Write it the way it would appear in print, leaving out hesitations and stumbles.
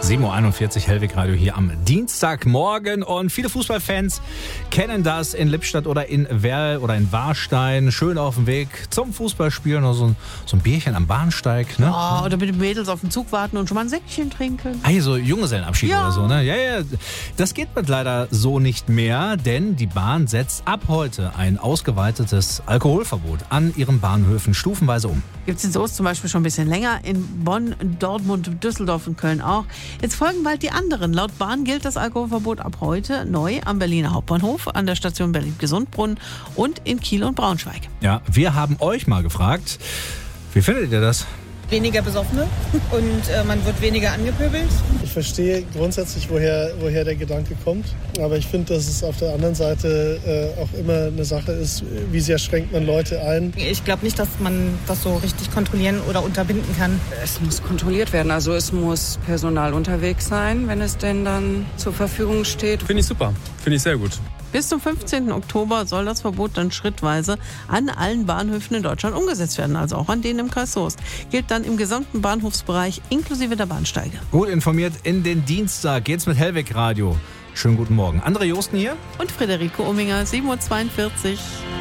7.41 Uhr, Hellwig Radio hier am Dienstagmorgen. Und viele Fußballfans kennen das in Lippstadt oder in Werl oder in Warstein. Schön auf dem Weg zum Fußballspielen oder so ein Bierchen am Bahnsteig. Ne? Ja, oder mit den Mädels auf den Zug warten und schon mal ein Säckchen trinken. So Junggesellenabschied oder so, ne? Ja. Das geht leider so nicht mehr, denn die Bahn setzt ab heute ein ausgeweitetes Alkoholverbot an ihren Bahnhöfen stufenweise um. Gibt es in Soest zum Beispiel schon ein bisschen länger, in Bonn, Dortmund, Düsseldorf und Köln auch. Jetzt folgen bald die anderen. Laut Bahn gilt das Alkoholverbot ab heute neu am Berliner Hauptbahnhof, an der Station Berlin-Gesundbrunnen und in Kiel und Braunschweig. Ja, wir haben euch mal gefragt, wie findet ihr das? Weniger Besoffene und man wird weniger angepöbelt. Ich verstehe grundsätzlich, woher der Gedanke kommt. Aber ich finde, dass es auf der anderen Seite auch immer eine Sache ist, wie sehr schränkt man Leute ein. Ich glaube nicht, dass man das so richtig kontrollieren oder unterbinden kann. Es muss kontrolliert werden. Also es muss Personal unterwegs sein, wenn es denn dann zur Verfügung steht. Finde ich super. Finde ich sehr gut. Bis zum 15. Oktober soll das Verbot dann schrittweise an allen Bahnhöfen in Deutschland umgesetzt werden, also auch an denen im Kreis Soest. Gilt dann im gesamten Bahnhofsbereich inklusive der Bahnsteige. Gut informiert in den Dienstag geht's mit Hellwig Radio. Schönen guten Morgen. André Josten hier. Und Friederike Ominger, 7.42 Uhr.